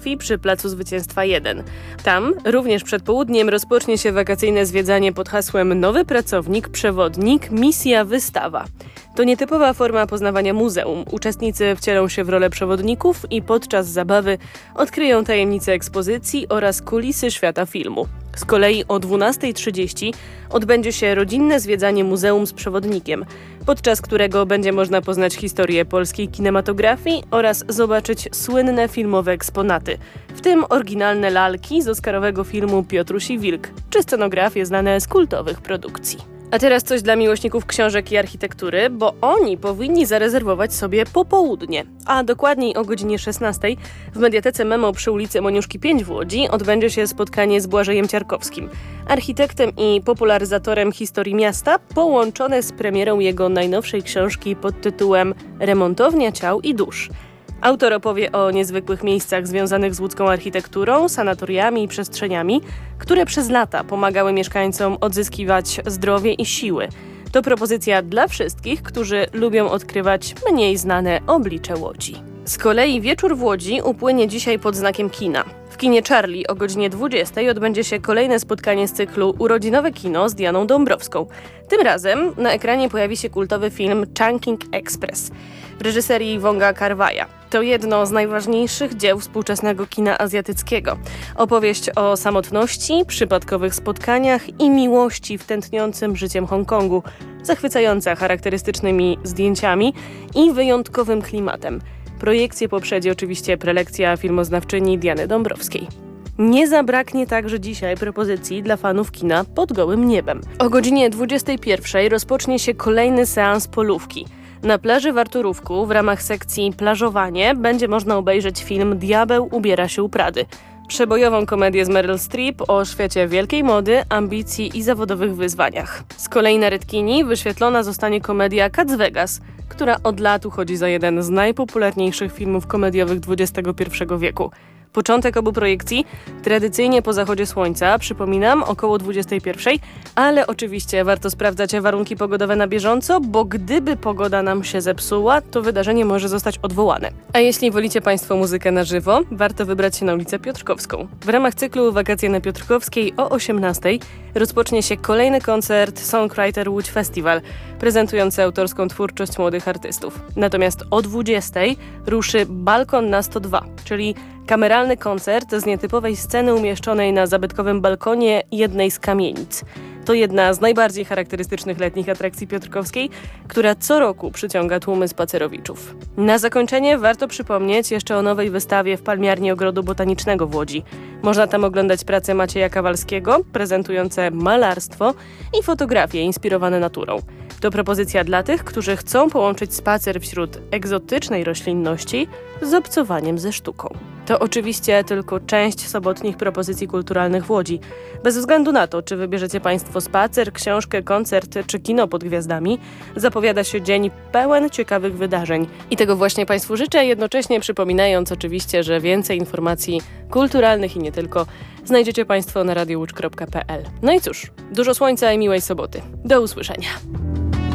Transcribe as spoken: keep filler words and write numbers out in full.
przy Placu Zwycięstwa jeden. Tam, również przed południem, rozpocznie się wakacyjne zwiedzanie pod hasłem Nowy pracownik, przewodnik, misja, wystawa. To nietypowa forma poznawania muzeum. Uczestnicy wcielą się w rolę przewodników i podczas zabawy odkryją tajemnice ekspozycji oraz kulisy świata filmu. Z kolei o dwunasta trzydzieści odbędzie się rodzinne zwiedzanie muzeum z przewodnikiem, podczas którego będzie można poznać historię polskiej kinematografii oraz zobaczyć słynne filmowe eksponaty, w tym oryginalne lalki z oscarowego filmu Piotruś i Wilk, czy scenografie znane z kultowych produkcji. A teraz coś dla miłośników książek i architektury, bo oni powinni zarezerwować sobie popołudnie, a dokładniej o godzinie szesnastej w Mediatece Memo przy ulicy Moniuszki pięć w Łodzi odbędzie się spotkanie z Błażejem Ciarkowskim, architektem i popularyzatorem historii miasta, połączone z premierą jego najnowszej książki pod tytułem Remontownia ciał i dusz. Autor opowie o niezwykłych miejscach związanych z łódzką architekturą, sanatoriami i przestrzeniami, które przez lata pomagały mieszkańcom odzyskiwać zdrowie i siły. To propozycja dla wszystkich, którzy lubią odkrywać mniej znane oblicze Łodzi. Z kolei wieczór w Łodzi upłynie dzisiaj pod znakiem kina. W kinie Charlie o godzinie dwudziestej odbędzie się kolejne spotkanie z cyklu Urodzinowe kino z Dianą Dąbrowską. Tym razem na ekranie pojawi się kultowy film Chungking Express w reżyserii Wonga Kar-wai'a. To jedno z najważniejszych dzieł współczesnego kina azjatyckiego. Opowieść o samotności, przypadkowych spotkaniach i miłości w tętniącym życiem Hongkongu, zachwycająca charakterystycznymi zdjęciami i wyjątkowym klimatem. Projekcję poprzedzi oczywiście prelekcja filmoznawczyni Diany Dąbrowskiej. Nie zabraknie także dzisiaj propozycji dla fanów kina pod gołym niebem. O godzinie dwudziestej pierwszej rozpocznie się kolejny seans polówki. Na plaży w Arturówku w ramach sekcji Plażowanie będzie można obejrzeć film Diabeł ubiera się u Prady. Przebojową komedię z Meryl Streep o świecie wielkiej mody, ambicji i zawodowych wyzwaniach. Z kolei na Redkini wyświetlona zostanie komedia Cats Vegas, która od lat uchodzi za jeden z najpopularniejszych filmów komediowych dwudziestego pierwszego wieku. Początek obu projekcji tradycyjnie po zachodzie słońca, przypominam, około dwudziestej pierwszej, ale oczywiście warto sprawdzać warunki pogodowe na bieżąco, bo gdyby pogoda nam się zepsuła, to wydarzenie może zostać odwołane. A jeśli wolicie Państwo muzykę na żywo, warto wybrać się na ulicę Piotrkowską. W ramach cyklu Wakacje na Piotrkowskiej o osiemnastej rozpocznie się kolejny koncert Songwriter Łódź Festival, prezentujący autorską twórczość młodych artystów. Natomiast o dwudziestej ruszy Balkon na sto dwa, czyli kameralny koncert z nietypowej sceny umieszczonej na zabytkowym balkonie jednej z kamienic. To jedna z najbardziej charakterystycznych letnich atrakcji piotrkowskiej, która co roku przyciąga tłumy spacerowiczów. Na zakończenie warto przypomnieć jeszcze o nowej wystawie w Palmiarni Ogrodu Botanicznego w Łodzi. Można tam oglądać prace Macieja Kawalskiego, prezentujące malarstwo i fotografie inspirowane naturą. To propozycja dla tych, którzy chcą połączyć spacer wśród egzotycznej roślinności z obcowaniem ze sztuką. To oczywiście tylko część sobotnich propozycji kulturalnych w Łodzi. Bez względu na to, czy wybierzecie Państwo spacer, książkę, koncert czy kino pod gwiazdami, zapowiada się dzień pełen ciekawych wydarzeń. I tego właśnie Państwu życzę, jednocześnie przypominając oczywiście, że więcej informacji kulturalnych i nie tylko znajdziecie Państwo na radio łódź kropka p l. No i cóż, dużo słońca i miłej soboty. Do usłyszenia.